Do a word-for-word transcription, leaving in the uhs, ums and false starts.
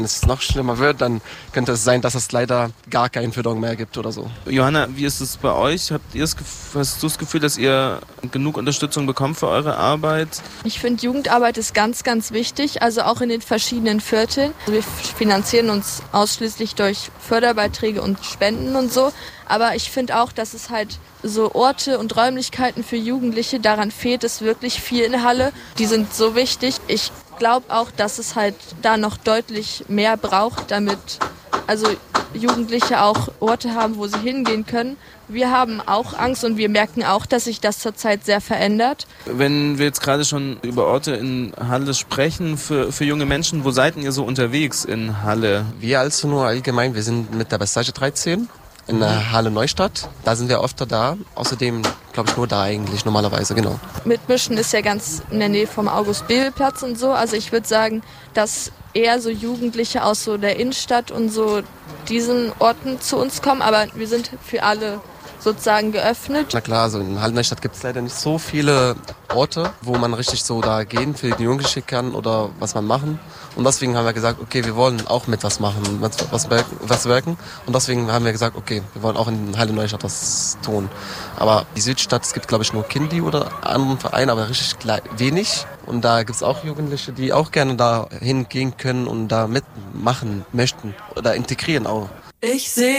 Wenn es noch schlimmer wird, dann könnte es sein, dass es leider gar keine Förderung mehr gibt oder so. Johanna, wie ist es bei euch? Habt ihr das Gefühl, hast du das Gefühl, dass ihr genug Unterstützung bekommt für eure Arbeit? Ich finde, Jugendarbeit ist ganz, ganz wichtig, also auch in den verschiedenen Vierteln. Wir finanzieren uns ausschließlich durch Förderbeiträge und Spenden und so. Aber ich finde auch, dass es halt so Orte und Räumlichkeiten für Jugendliche, daran fehlt es wirklich viel in Halle. Die sind so wichtig. Ich glaube auch, dass es halt da noch deutlich mehr braucht, damit also Jugendliche auch Orte haben, wo sie hingehen können. Wir haben auch Angst und wir merken auch, dass sich das zurzeit sehr verändert. Wenn wir jetzt gerade schon über Orte in Halle sprechen, für, für junge Menschen, wo seid ihr so unterwegs in Halle? Wir also nur allgemein, wir sind mit der Passage dreizehn in der Halle Neustadt. Da sind wir öfter da. Außerdem, glaube ich, nur da eigentlich normalerweise, genau. Mitmischen ist ja ganz in der Nähe vom August-Bebel-Platz und so. Also ich würde sagen, dass eher so Jugendliche aus so der Innenstadt und so diesen Orten zu uns kommen. Aber wir sind für alle sozusagen geöffnet. Na klar, also in Halle Neustadt gibt es leider nicht so viele Orte, wo man richtig so da gehen für die Jugendlichen kann oder was man machen. Und deswegen haben wir gesagt, okay, wir wollen auch mit was machen, was, was, was wirken. Und deswegen haben wir gesagt, okay, wir wollen auch in Halle Neustadt was tun. Aber die Südstadt, es gibt glaube ich nur Kindi oder anderen Vereine, aber richtig wenig. Und da gibt es auch Jugendliche, die auch gerne da hingehen können und da mitmachen möchten oder integrieren auch. Ich sehe